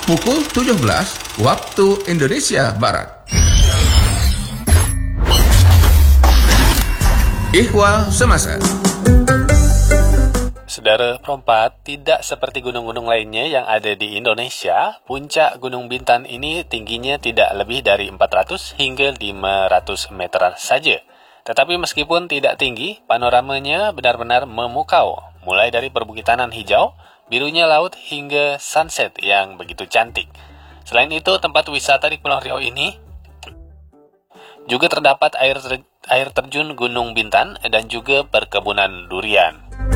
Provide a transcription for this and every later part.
pukul 17 waktu Indonesia Barat. Ihwal Semasa. Saudara perempat, tidak seperti gunung-gunung lainnya yang ada di Indonesia, puncak Gunung Bintan ini tingginya tidak lebih dari 400 hingga 500 meter saja. Tetapi meskipun tidak tinggi, panoramanya benar-benar memukau, mulai dari perbukitanan hijau, birunya laut hingga sunset yang begitu cantik. Selain itu, tempat wisata di Pulau Riau ini juga terdapat air terjun Gunung Bintan dan juga perkebunan durian.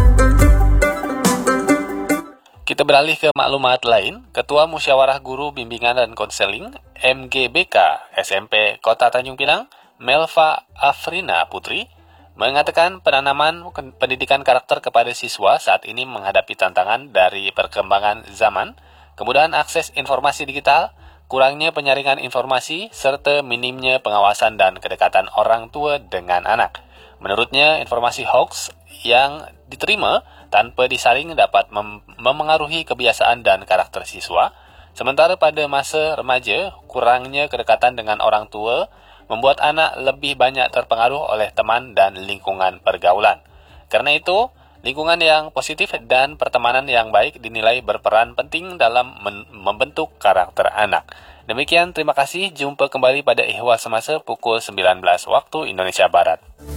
Kita beralih ke maklumat lain. Ketua Musyawarah Guru Bimbingan dan Konseling MGBK SMP Kota Tanjung Pinang, Melva Afrina Putri, mengatakan penanaman pendidikan karakter kepada siswa saat ini menghadapi tantangan dari perkembangan zaman, kemudahan akses informasi digital, kurangnya penyaringan informasi, serta minimnya pengawasan dan kedekatan orang tua dengan anak. Menurutnya, informasi hoax yang diterima tanpa disaring dapat memengaruhi kebiasaan dan karakter siswa. Sementara pada masa remaja, kurangnya kedekatan dengan orang tua membuat anak lebih banyak terpengaruh oleh teman dan lingkungan pergaulan. Karena itu, lingkungan yang positif dan pertemanan yang baik dinilai berperan penting dalam membentuk karakter anak. Demikian, terima kasih. Jumpa kembali pada Ihwal Semasa pukul 19 waktu Indonesia Barat.